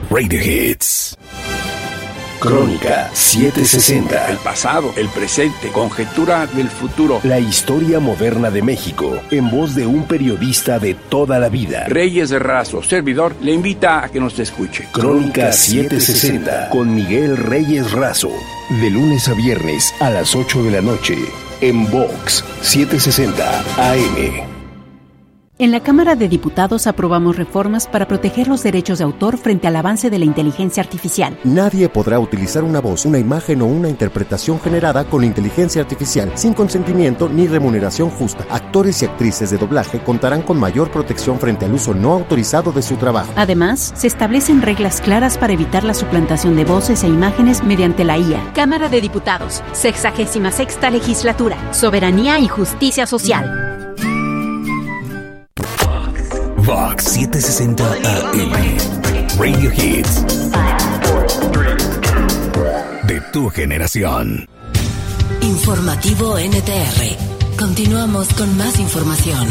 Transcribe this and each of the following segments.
Radio Hits. Crónica 760. El pasado, el presente, conjetura del futuro. La historia moderna de México, en voz de un periodista de toda la vida. Reyes de Razo, servidor, le invita a que nos escuche. Crónica 760 con Miguel Reyes Razo. De lunes a viernes a las 8 de la noche. En Vox 760 AM. En la Cámara de Diputados aprobamos reformas para proteger los derechos de autor frente al avance de la inteligencia artificial. Nadie podrá utilizar una voz, una imagen o una interpretación generada con inteligencia artificial sin consentimiento ni remuneración justa. Actores y actrices de doblaje contarán con mayor protección frente al uso no autorizado de su trabajo. Además, se establecen reglas claras para evitar la suplantación de voces e imágenes mediante la IA. Cámara de Diputados, 66ª Legislatura, Soberanía y Justicia Social. Vox 760 AM. Radio Hits. De tu generación. Informativo NTR. Continuamos con más información.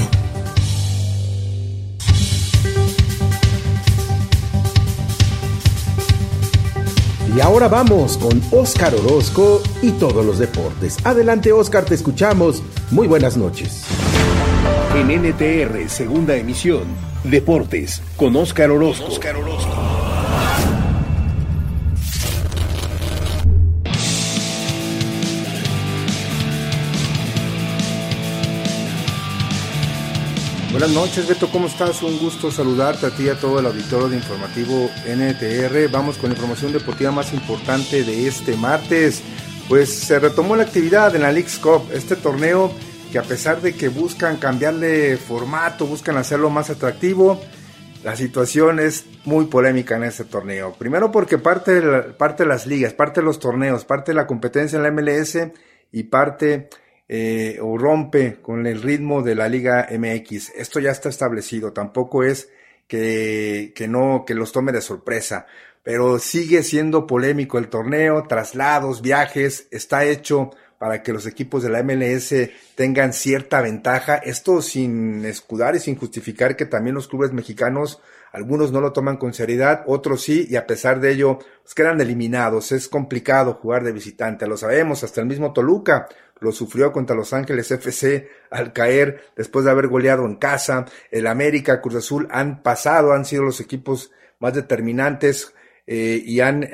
Y ahora vamos con Óscar Orozco y todos los deportes. Adelante, Óscar, te escuchamos. Muy buenas noches. En NTR, segunda emisión, Deportes, con Óscar Orozco. Buenas noches, Beto, ¿cómo estás? Un gusto saludarte a ti y a todo el auditorio de Informativo NTR. Vamos con la información deportiva más importante de este martes. Pues se retomó la actividad en la Leagues Cup, este torneo que a pesar de que buscan cambiarle formato, buscan hacerlo más atractivo, la situación es muy polémica en este torneo. Primero porque parte de las ligas, parte de los torneos, parte de la competencia en la MLS y parte o rompe con el ritmo de la Liga MX. Esto ya está establecido, tampoco es que los tome de sorpresa, pero sigue siendo polémico el torneo, traslados, viajes, está hecho para que los equipos de la MLS tengan cierta ventaja, esto sin escudar y sin justificar que también los clubes mexicanos, algunos no lo toman con seriedad, otros sí, y a pesar de ello, pues quedan eliminados, es complicado jugar de visitante, lo sabemos, hasta el mismo Toluca lo sufrió contra Los Ángeles FC al caer después de haber goleado en casa, el América, Cruz Azul han sido los equipos más determinantes, y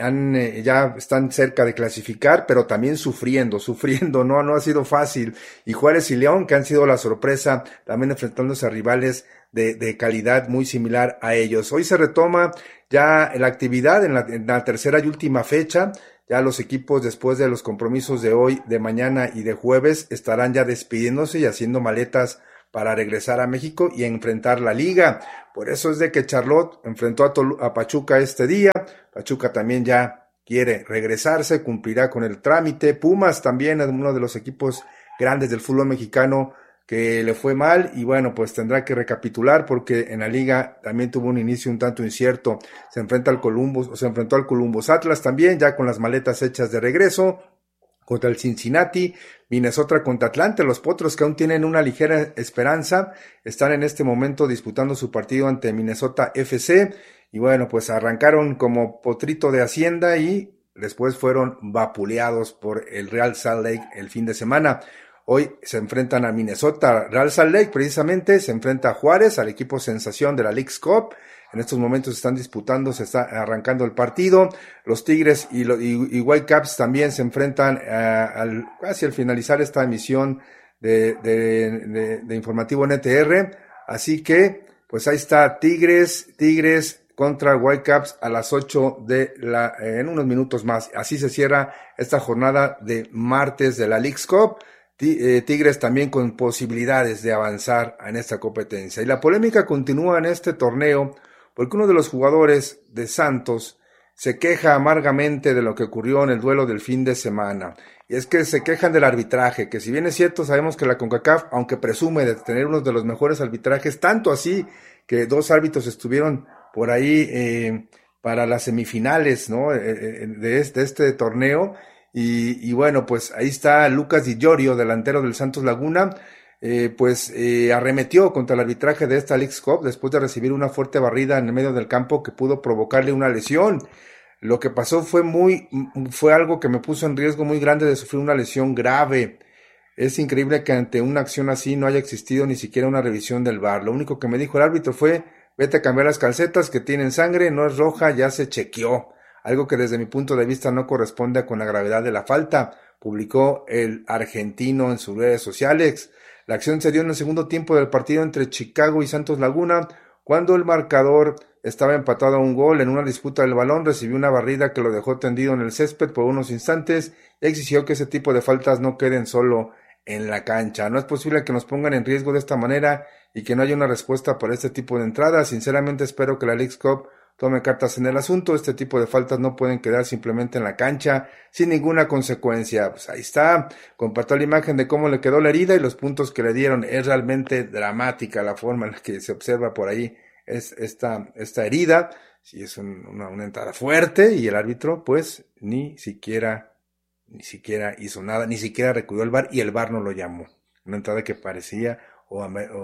ya están cerca de clasificar, pero también sufriendo, no ha sido fácil, y Juárez y León, que han sido la sorpresa, también enfrentándose a rivales de calidad muy similar a ellos. Hoy se retoma ya la actividad en la tercera y última fecha, ya los equipos después de los compromisos de hoy, de mañana y de jueves estarán ya despidiéndose y haciendo maletas para regresar a México y enfrentar la liga. Por eso es de que Charlotte enfrentó a Pachuca este día. Pachuca también ya quiere regresarse, cumplirá con el trámite. Pumas también es uno de los equipos grandes del fútbol mexicano que le fue mal y bueno, pues tendrá que recapitular porque en la liga también tuvo un inicio un tanto incierto. Se enfrentó al Columbus. Atlas también ya con las maletas hechas de regreso contra el Cincinnati. Minnesota contra Atlanta, los Potros que aún tienen una ligera esperanza, están en este momento disputando su partido ante Minnesota FC, y bueno, pues arrancaron como potrito de hacienda y después fueron vapuleados por el Real Salt Lake el fin de semana. Hoy se enfrentan a Minnesota. Real Salt Lake precisamente se enfrenta a Juárez, al equipo sensación de la Leagues Cup. En estos momentos están disputando, se está arrancando el partido. Los Tigres y Whitecaps también se enfrentan casi al finalizar esta emisión de Informativo NTR. Así que, pues ahí está, Tigres contra Whitecaps a las 8 en unos minutos más. Así se cierra esta jornada de martes de la Leagues Cup. Tigres también con posibilidades de avanzar en esta competencia. Y la polémica continúa en este torneo porque uno de los jugadores de Santos se queja amargamente de lo que ocurrió en el duelo del fin de semana. Y es que se quejan del arbitraje, que si bien es cierto, sabemos que la CONCACAF, aunque presume de tener uno de los mejores arbitrajes, tanto así que 2 árbitros estuvieron por ahí para las semifinales, ¿no? de este torneo. Y bueno, pues ahí está Lucas Di Llorio, delantero del Santos Laguna. arremetió contra el arbitraje de esta Leagues Cup después de recibir una fuerte barrida en el medio del campo que pudo provocarle una lesión. Lo que pasó fue algo que me puso en riesgo muy grande de sufrir una lesión grave. Es increíble que ante una acción así no haya existido ni siquiera una revisión del VAR. Lo único que me dijo el árbitro fue: vete a cambiar las calcetas que tienen sangre, no es roja, ya se chequeó. Algo que desde mi punto de vista no corresponde con la gravedad de la falta, publicó el argentino en sus redes sociales. La acción se dio en el segundo tiempo del partido entre Chicago y Santos Laguna, cuando el marcador estaba empatado a un gol. En una disputa del balón recibió una barrida que lo dejó tendido en el césped por unos instantes y exigió que ese tipo de faltas no queden solo en la cancha. No es posible que nos pongan en riesgo de esta manera y que no haya una respuesta para este tipo de entradas. Sinceramente espero que la Leagues Cup tome cartas en el asunto. Este tipo de faltas no pueden quedar simplemente en la cancha sin ninguna consecuencia. Pues ahí está, compartió la imagen de cómo le quedó la herida y los puntos que le dieron. Es realmente dramática la forma en la que se observa por ahí es esta herida. Sí, es una entrada fuerte y el árbitro pues ni siquiera hizo nada, ni siquiera recurrió al VAR y el VAR no lo llamó. Una entrada que parecía o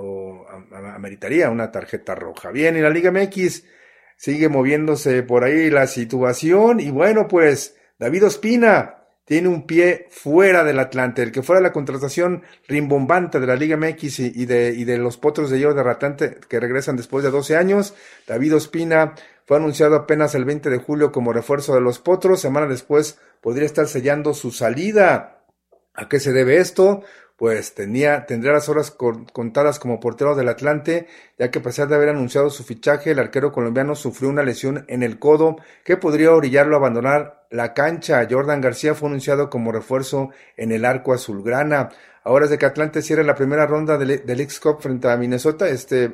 ameritaría una tarjeta roja. Bien, y la Liga MX sigue moviéndose por ahí la situación y bueno, pues David Ospina tiene un pie fuera del Atlante, el que fuera la contratación rimbombante de la Liga MX y de los Potros de Hierro de Atlante que regresan después de 12 años. David Ospina fue anunciado apenas el 20 de julio como refuerzo de los Potros. Semana después podría estar sellando su salida. ¿A qué se debe esto? Pues tendría las horas contadas como portero del Atlante, ya que a pesar de haber anunciado su fichaje, el arquero colombiano sufrió una lesión en el codo que podría orillarlo a abandonar la cancha. Jordan García fue anunciado como refuerzo en el arco azulgrana. Ahora es de que Atlante cierre la primera ronda de Leagues Cup frente a Minnesota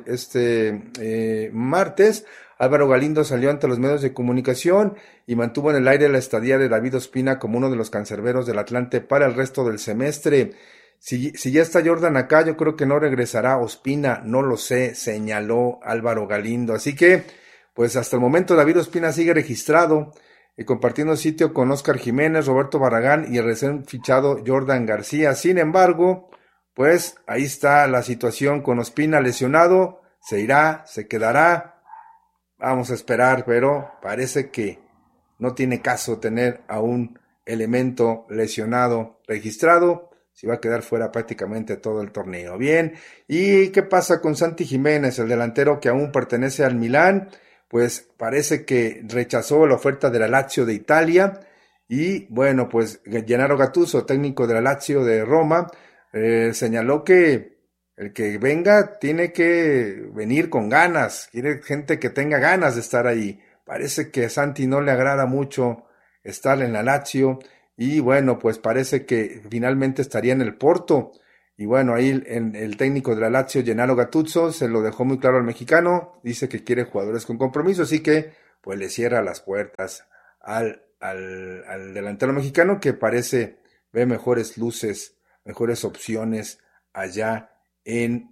martes. Álvaro Galindo salió ante los medios de comunicación y mantuvo en el aire la estadía de David Ospina como uno de los cancerberos del Atlante para el resto del semestre. Si ya está Jordan acá, yo creo que no regresará Ospina, no lo sé, señaló Álvaro Galindo. Así que, pues hasta el momento David Ospina sigue registrado y compartiendo sitio con Óscar Jiménez, Roberto Barragán y el recién fichado Jordan García. Sin embargo, pues ahí está la situación con Ospina lesionado, se irá, se quedará, vamos a esperar, pero parece que no tiene caso tener a un elemento lesionado registrado. Si va a quedar fuera prácticamente todo el torneo. Bien, ¿y qué pasa con Santi Jiménez, el delantero que aún pertenece al Milán? Pues parece que rechazó la oferta de la Lazio de Italia y bueno, pues Gennaro Gattuso, técnico de la Lazio de Roma, señaló que el que venga tiene que venir con ganas, quiere gente que tenga ganas de estar ahí. Parece que a Santi no le agrada mucho estar en la Lazio. Y bueno, pues parece que finalmente estaría en el Porto. Y bueno, ahí el técnico de la Lazio, Gennaro Gattuso, se lo dejó muy claro al mexicano. Dice que quiere jugadores con compromiso, así que pues le cierra las puertas al delantero mexicano que ve mejores luces, mejores opciones allá en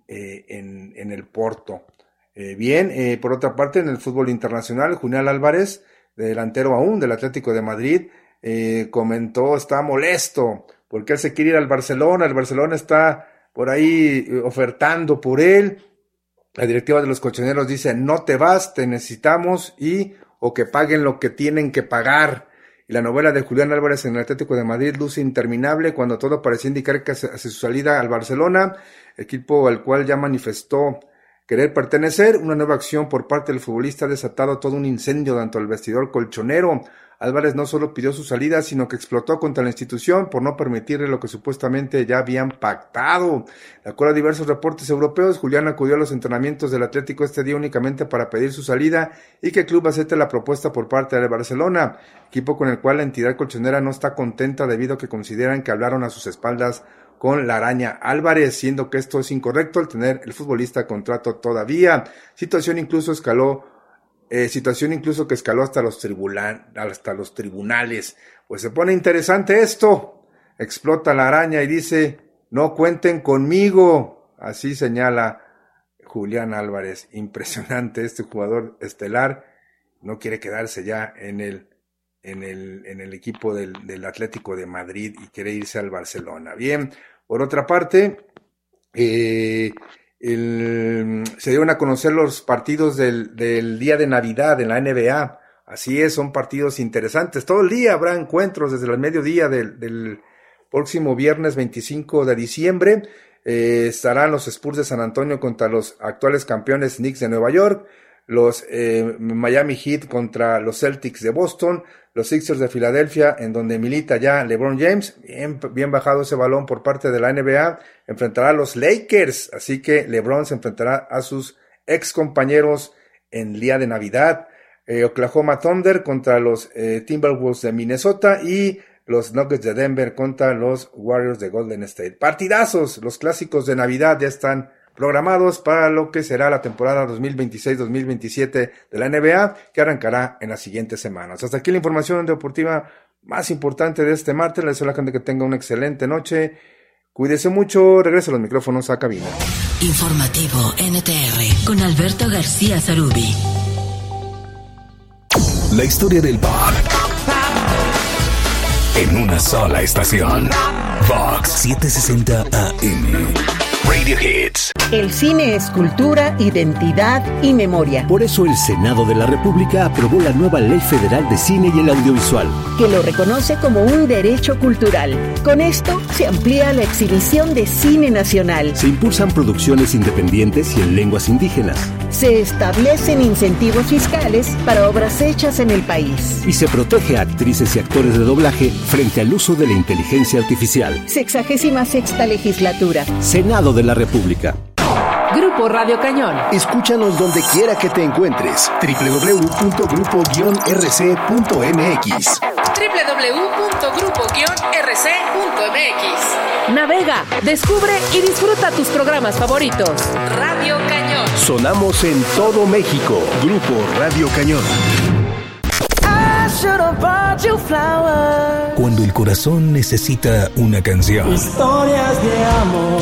el Porto. Bien, por otra parte, en el fútbol internacional, Julián Álvarez, delantero aún del Atlético de Madrid, comentó, está molesto porque él se quiere ir al Barcelona, el Barcelona está por ahí ofertando por él, la directiva de los colchoneros dice no te vas, te necesitamos o que paguen lo que tienen que pagar. Y la novela de Julián Álvarez en el Atlético de Madrid luce interminable cuando todo parecía indicar que hace su salida al Barcelona, equipo al cual ya manifestó querer pertenecer. Una nueva acción por parte del futbolista ha desatado todo un incendio dentro del vestidor colchonero. Álvarez no solo pidió su salida, sino que explotó contra la institución por no permitirle lo que supuestamente ya habían pactado. De acuerdo a diversos reportes europeos, Julián acudió a los entrenamientos del Atlético este día únicamente para pedir su salida y que el club acepte la propuesta por parte del Barcelona, equipo con el cual la entidad colchonera no está contenta debido a que consideran que hablaron a sus espaldas con la araña Álvarez, siendo que esto es incorrecto al tener el futbolista contrato todavía. Situación incluso que escaló hasta los tribunales. Pues se pone interesante esto. Explota la araña y dice, no cuenten conmigo. Así señala Julián Álvarez. Impresionante este jugador estelar. No quiere quedarse ya en el equipo del Atlético de Madrid y quiere irse al Barcelona. Bien, por otra parte, se dieron a conocer los partidos del día de Navidad en la NBA. Así es, son partidos interesantes. Todo el día habrá encuentros desde el mediodía del próximo viernes 25 de diciembre. Estarán los Spurs de San Antonio contra los actuales campeones Knicks de Nueva York, los Miami Heat contra los Celtics de Boston, los Sixers de Filadelfia, en donde milita ya LeBron James, bien bajado ese balón por parte de la NBA, enfrentará a los Lakers, así que LeBron se enfrentará a sus ex compañeros en el día de Navidad. Oklahoma Thunder contra los Timberwolves de Minnesota y los Nuggets de Denver contra los Warriors de Golden State. Partidazos, los clásicos de Navidad ya están programados para lo que será la temporada 2026-2027 de la NBA, que arrancará en las siguientes semanas. Hasta aquí la información deportiva más importante de este martes. Les deseo a la gente que tenga una excelente noche. Cuídese mucho. Regreso los micrófonos a cabina. Informativo NTR con Alberto García Zarubi. La historia del pop en una sola estación. Vox 760 AM. Radio Hits. El cine es cultura, identidad y memoria. Por eso el Senado de la República aprobó la nueva Ley Federal de Cine y el Audiovisual, que lo reconoce como un derecho cultural. Con esto se amplía la exhibición de cine nacional. Se impulsan producciones independientes y en lenguas indígenas. Se establecen incentivos fiscales para obras hechas en el país. Y se protege a actrices y actores de doblaje frente al uso de la inteligencia artificial. 66ª legislatura. Senado de la República. Grupo Radio Cañón. Escúchanos donde quiera que te encuentres. www.grupo-rc.mx. www.grupo-rc.mx. Navega, descubre y disfruta tus programas favoritos. Radio Cañón. Sonamos en todo México. Grupo Radio Cañón. Cuando el corazón necesita una canción. Historias de amor.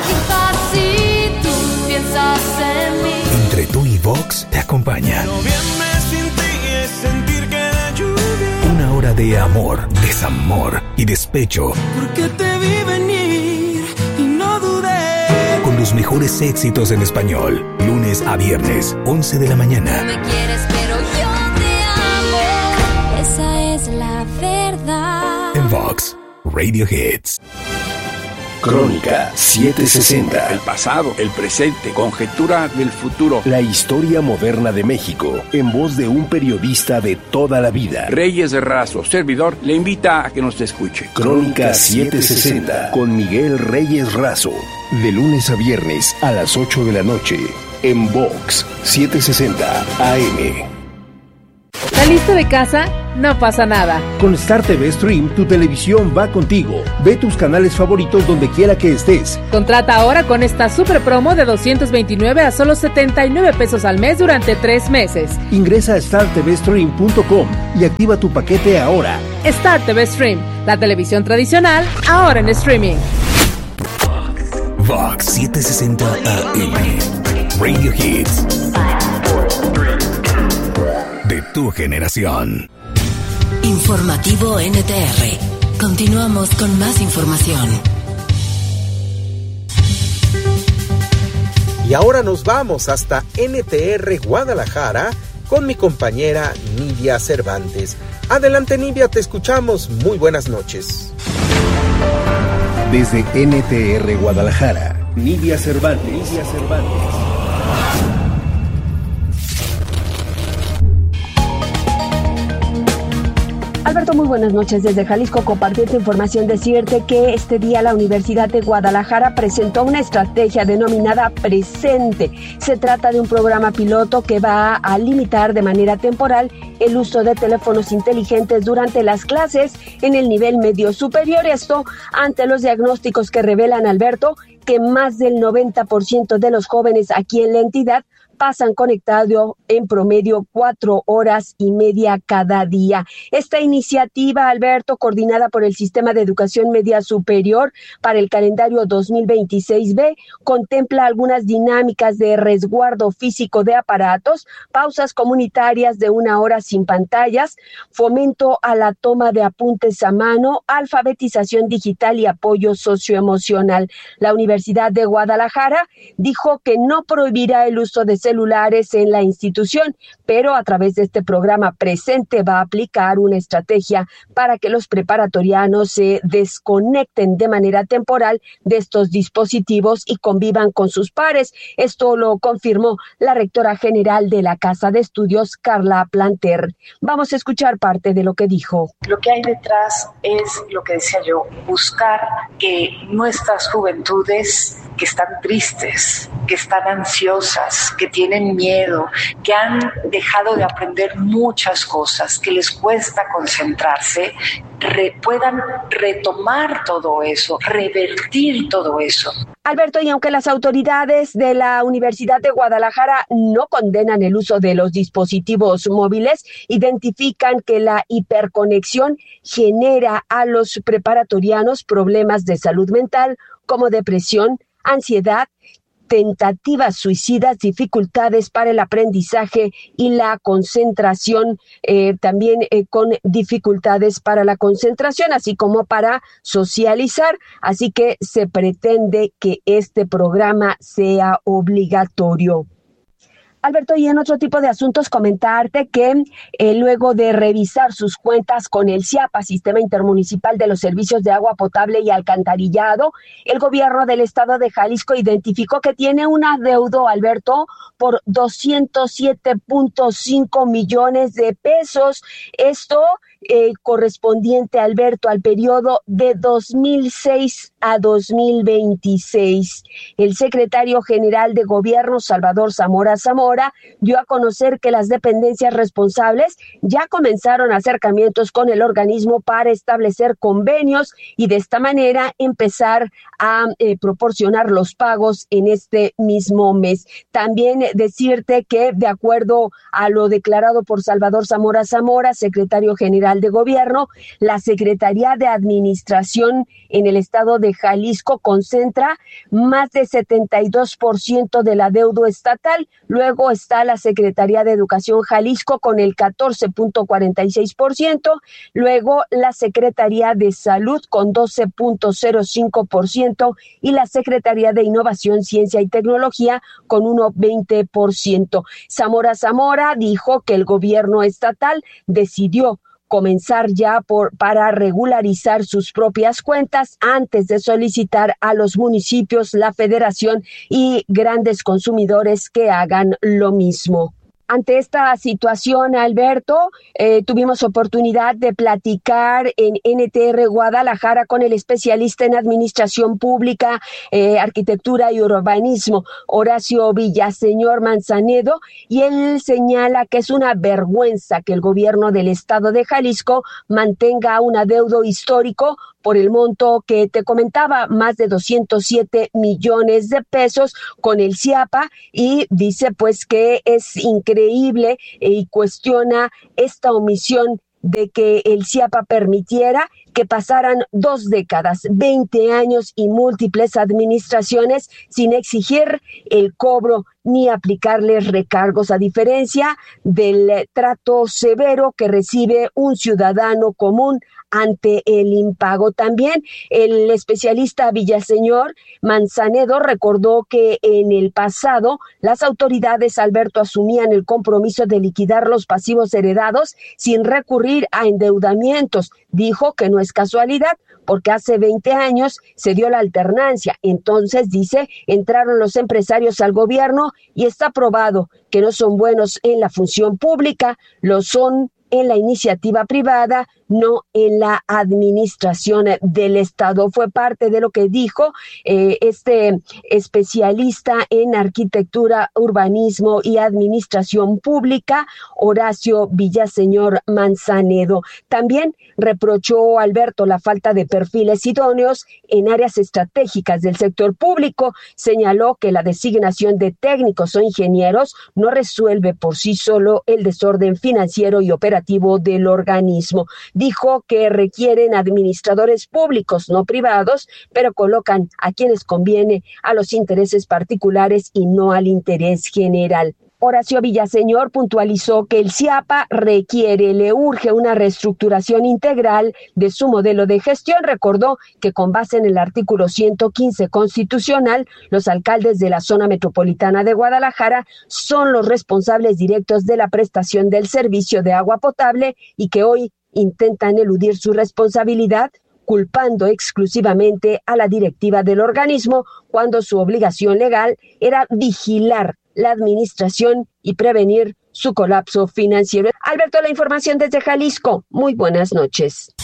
Entre tú y Vox te acompaña. Noviembre sin ti es sentir que la lluvia. Una hora de amor, desamor y despecho. Porque te vi venir y no dudé. Con los mejores éxitos en español. Lunes a viernes, 11 de la mañana. No me quieres, pero yo te amo. Esa es la verdad. En Vox, Radio Hits. Crónica 760. El pasado, el presente, conjetura del futuro. La historia moderna de México, en voz de un periodista de toda la vida. Reyes Razo, servidor, le invita a que nos escuche. Crónica 760 con Miguel Reyes Razo. De lunes a viernes a las 8 de la noche. En Vox 760 AM. ¿Saliste de casa? No pasa nada. Con Star TV Stream, tu televisión va contigo. Ve tus canales favoritos donde quiera que estés. Contrata ahora con esta super promo de 229 a solo 79 pesos al mes durante 3 meses. Ingresa a startvstream.com y activa tu paquete ahora. Star TV Stream, la televisión tradicional, ahora en streaming. Vox 760 AM. Radio Hits. De tu generación. Informativo NTR. Continuamos con más información. Y ahora nos vamos hasta NTR Guadalajara con mi compañera Nidia Cervantes. Adelante, Nidia, te escuchamos. Muy buenas noches. Desde NTR Guadalajara, Nidia Cervantes. Alberto, muy buenas noches. Desde Jalisco compartiendo información, decirte que este día la Universidad de Guadalajara presentó una estrategia denominada Presente. Se trata de un programa piloto que va a limitar de manera temporal el uso de teléfonos inteligentes durante las clases en el nivel medio superior. Esto ante los diagnósticos que revelan, Alberto, que más del 90% de los jóvenes aquí en la entidad pasan conectado en promedio 4 horas y media cada día. Esta iniciativa, Alberto, coordinada por el Sistema de Educación Media Superior para el calendario 2026B, contempla algunas dinámicas de resguardo físico de aparatos, pausas comunitarias de 1 hora sin pantallas, fomento a la toma de apuntes a mano, alfabetización digital y apoyo socioemocional. La Universidad de Guadalajara dijo que no prohibirá el uso de celulares en la institución, pero a través de este programa presente va a aplicar una estrategia para que los preparatorianos se desconecten de manera temporal de estos dispositivos y convivan con sus pares. Esto lo confirmó la rectora general de la Casa de Estudios, Carla Planter. Vamos a escuchar parte de lo que dijo. Lo que hay detrás es lo que decía yo, buscar que nuestras juventudes que están tristes, que están ansiosas, que tienen miedo, que han dejado de aprender muchas cosas, que les cuesta concentrarse, puedan retomar todo eso, revertir todo eso. Alberto, y aunque las autoridades de la Universidad de Guadalajara no condenan el uso de los dispositivos móviles, identifican que la hiperconexión genera a los preparatorianos problemas de salud mental como depresión, ansiedad, tentativas suicidas, dificultades para el aprendizaje y la concentración, también con dificultades para la concentración, así como para socializar. Así que se pretende que este programa sea obligatorio. Alberto, y en otro tipo de asuntos, comentarte que luego de revisar sus cuentas con el SIAPA, Sistema Intermunicipal de los Servicios de Agua Potable y Alcantarillado, el gobierno del estado de Jalisco identificó que tiene un adeudo, Alberto, por 207.5 millones de pesos. Esto correspondiente, Alberto, al periodo de 2006 a 2026. El secretario general de Gobierno, Salvador Zamora Zamora, dio a conocer que las dependencias responsables ya comenzaron acercamientos con el organismo para establecer convenios y de esta manera empezar a proporcionar los pagos en este mismo mes. También decirte que, de acuerdo a lo declarado por Salvador Zamora Zamora, secretario general de Gobierno, la Secretaría de Administración en el estado de Jalisco concentra más de 72% del adeudo estatal. Luego está la Secretaría de Educación Jalisco con el 14.46%, luego la Secretaría de Salud con 12.05% y la Secretaría de Innovación, Ciencia y Tecnología con 1.20%. Zamora Zamora dijo que el gobierno estatal decidió comenzar ya para regularizar sus propias cuentas antes de solicitar a los municipios, la federación y grandes consumidores que hagan lo mismo. Ante esta situación, Alberto, tuvimos oportunidad de platicar en NTR Guadalajara con el especialista en Administración Pública, Arquitectura y Urbanismo, Horacio Villaseñor Manzanedo, y él señala que es una vergüenza que el gobierno del estado de Jalisco mantenga un adeudo histórico por el monto que te comentaba, más de 207 millones de pesos con el SIAPA, y dice pues que es increíble y cuestiona esta omisión de que el SIAPA permitiera que pasaran 2 décadas, 20 años y múltiples administraciones sin exigir el cobro ni aplicarles recargos, a diferencia del trato severo que recibe un ciudadano común ante el impago. También el especialista Villaseñor Manzanedo recordó que en el pasado las autoridades, Alberto, asumían el compromiso de liquidar los pasivos heredados sin recurrir a endeudamientos. Dijo que no es casualidad, porque hace 20 años se dio la alternancia. Entonces, dice, entraron los empresarios al gobierno y está probado que no son buenos en la función pública, lo son en la iniciativa privada, no en la administración del Estado. Fue parte de lo que dijo este especialista en arquitectura, urbanismo y administración pública, Horacio Villaseñor Manzanedo. También reprochó a Alberto la falta de perfiles idóneos en áreas estratégicas del sector público. Señaló que la designación de técnicos o ingenieros no resuelve por sí solo el desorden financiero y operativo del organismo. Dijo que requieren administradores públicos, no privados, pero colocan a quienes conviene a los intereses particulares y no al interés general. Horacio Villaseñor puntualizó que el CIAPA le urge una reestructuración integral de su modelo de gestión. Recordó que con base en el artículo 115 constitucional, los alcaldes de la zona metropolitana de Guadalajara son los responsables directos de la prestación del servicio de agua potable y que hoy intentan eludir su responsabilidad, culpando exclusivamente a la directiva del organismo cuando su obligación legal era vigilar la administración y prevenir su colapso financiero. Alberto, la información desde Jalisco. Muy buenas noches.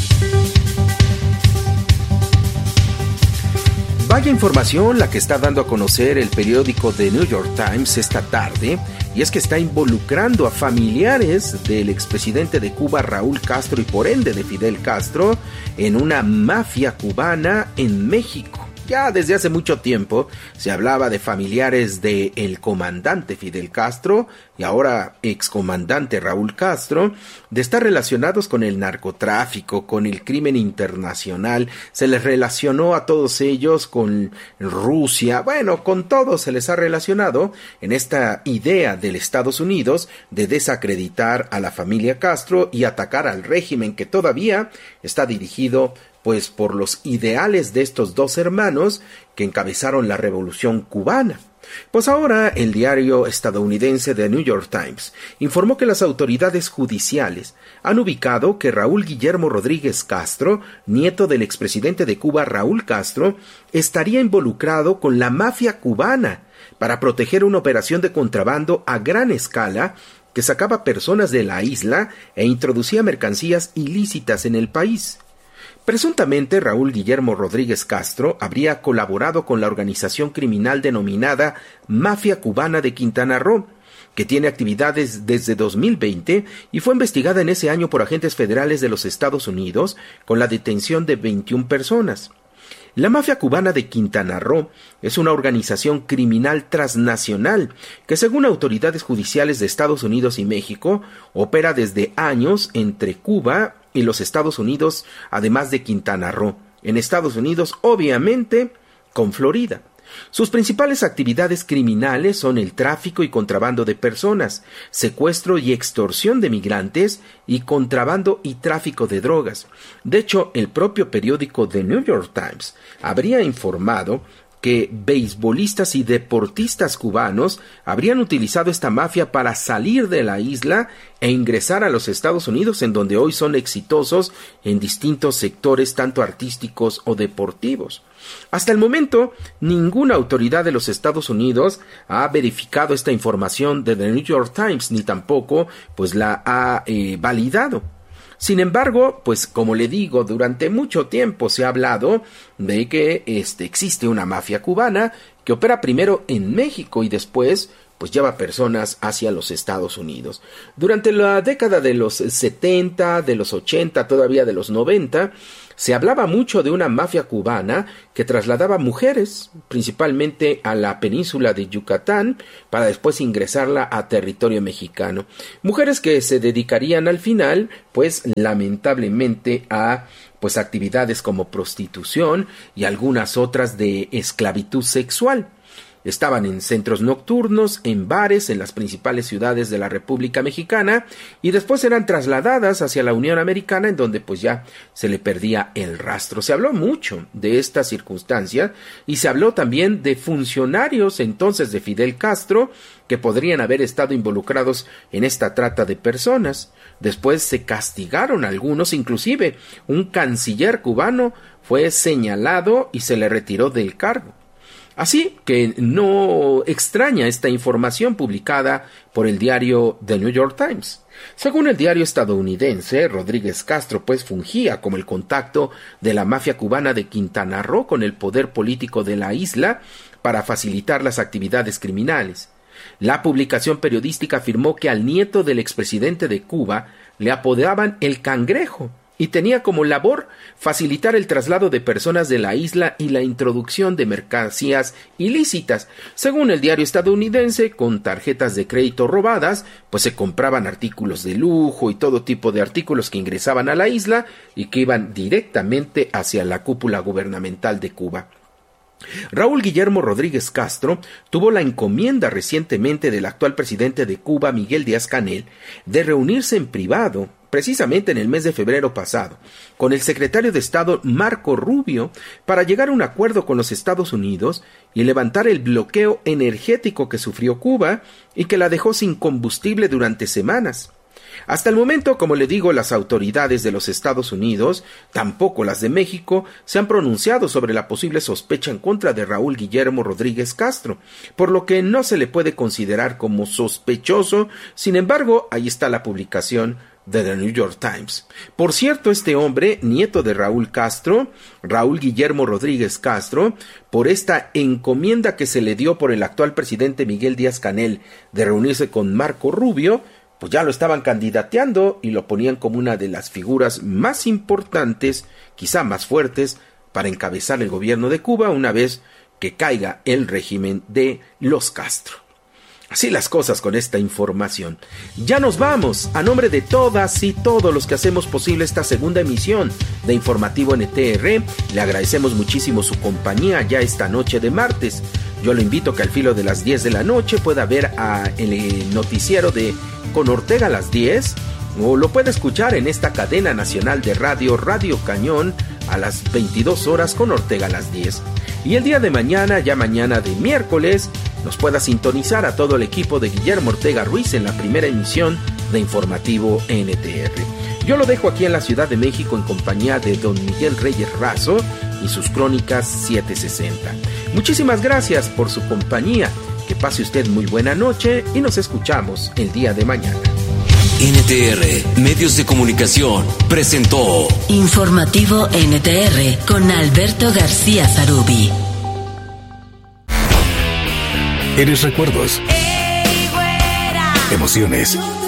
Vaya información la que está dando a conocer el periódico The New York Times esta tarde, y es que está involucrando a familiares del expresidente de Cuba, Raúl Castro, y por ende de Fidel Castro, en una mafia cubana en México. Ya desde hace mucho tiempo se hablaba de familiares del comandante Fidel Castro y ahora excomandante Raúl Castro, de estar relacionados con el narcotráfico, con el crimen internacional. Se les relacionó a todos ellos con Rusia, bueno, con todo se les ha relacionado en esta idea del Estados Unidos de desacreditar a la familia Castro y atacar al régimen que todavía está dirigido pues por los ideales de estos dos hermanos que encabezaron la revolución cubana. Pues ahora el diario estadounidense The New York Times informó que las autoridades judiciales han ubicado que Raúl Guillermo Rodríguez Castro, nieto del expresidente de Cuba Raúl Castro, estaría involucrado con la mafia cubana para proteger una operación de contrabando a gran escala que sacaba personas de la isla e introducía mercancías ilícitas en el país. Presuntamente, Raúl Guillermo Rodríguez Castro habría colaborado con la organización criminal denominada Mafia Cubana de Quintana Roo, que tiene actividades desde 2020 y fue investigada en ese año por agentes federales de los Estados Unidos con la detención de 21 personas. La Mafia Cubana de Quintana Roo es una organización criminal transnacional que, según autoridades judiciales de Estados Unidos y México, opera desde años entre Cuba y los Estados Unidos, además de Quintana Roo. En Estados Unidos, obviamente, con Florida. Sus principales actividades criminales son el tráfico y contrabando de personas, secuestro y extorsión de migrantes y contrabando y tráfico de drogas. De hecho, el propio periódico The New York Times habría informado que beisbolistas y deportistas cubanos habrían utilizado esta mafia para salir de la isla e ingresar a los Estados Unidos, en donde hoy son exitosos en distintos sectores, tanto artísticos o deportivos. Hasta el momento, ninguna autoridad de los Estados Unidos ha verificado esta información de The New York Times, ni tampoco pues la ha validado. Sin embargo, pues como le digo, durante mucho tiempo se ha hablado de que existe una mafia cubana que opera primero en México y después pues lleva personas hacia los Estados Unidos. Durante la década de los 70, de los 80, todavía de los 90, se hablaba mucho de una mafia cubana que trasladaba mujeres, principalmente a la península de Yucatán, para después ingresarla a territorio mexicano. Mujeres que se dedicarían al final, pues lamentablemente a pues actividades como prostitución y algunas otras de esclavitud sexual. Estaban en centros nocturnos, en bares, en las principales ciudades de la República Mexicana, y después eran trasladadas hacia la Unión Americana, en donde pues ya se le perdía el rastro. Se habló mucho de esta circunstancia y se habló también de funcionarios entonces de Fidel Castro que podrían haber estado involucrados en esta trata de personas. Después se castigaron algunos, inclusive un canciller cubano fue señalado y se le retiró del cargo. Así que no extraña esta información publicada por el diario The New York Times. Según el diario estadounidense, Rodríguez Castro pues fungía como el contacto de la mafia cubana de Quintana Roo con el poder político de la isla para facilitar las actividades criminales. La publicación periodística afirmó que al nieto del expresidente de Cuba le apodaban el Cangrejo y tenía como labor facilitar el traslado de personas de la isla y la introducción de mercancías ilícitas. Según el diario estadounidense, con tarjetas de crédito robadas, pues se compraban artículos de lujo y todo tipo de artículos que ingresaban a la isla y que iban directamente hacia la cúpula gubernamental de Cuba. Raúl Guillermo Rodríguez Castro tuvo la encomienda recientemente del actual presidente de Cuba, Miguel Díaz-Canel, de reunirse en privado, precisamente en el mes de febrero pasado, con el secretario de Estado Marco Rubio para llegar a un acuerdo con los Estados Unidos y levantar el bloqueo energético que sufrió Cuba y que la dejó sin combustible durante semanas. Hasta el momento, como le digo, las autoridades de los Estados Unidos, tampoco las de México, se han pronunciado sobre la posible sospecha en contra de Raúl Guillermo Rodríguez Castro, por lo que no se le puede considerar como sospechoso. Sin embargo, ahí está la publicación de The New York Times. Por cierto, este hombre, nieto de Raúl Castro, Raúl Guillermo Rodríguez Castro, por esta encomienda que se le dio por el actual presidente Miguel Díaz-Canel de reunirse con Marco Rubio, pues ya lo estaban candidateando y lo ponían como una de las figuras más importantes, quizá más fuertes, para encabezar el gobierno de Cuba una vez que caiga el régimen de los Castro. Así las cosas con esta información. Ya nos vamos. A nombre de todas y todos los que hacemos posible esta segunda emisión de Informativo NTR, le agradecemos muchísimo su compañía ya esta noche de martes. Yo lo invito a que al filo de las 10 de la noche pueda ver el noticiero de Con Ortega a las 10, o lo puede escuchar en esta cadena nacional de radio, Radio Cañón, a las 22 horas con Ortega a las 10. Y el día de mañana, ya mañana de miércoles, nos pueda sintonizar a todo el equipo de Guillermo Ortega Ruiz en la primera emisión de Informativo NTR. Yo lo dejo aquí en la Ciudad de México en compañía de don Miguel Reyes Razo y sus crónicas 760. Muchísimas gracias por su compañía. Que pase usted muy buena noche y nos escuchamos el día de mañana. NTR Medios de Comunicación presentó Informativo NTR con Alberto García Zarubi. Eres recuerdos, emociones,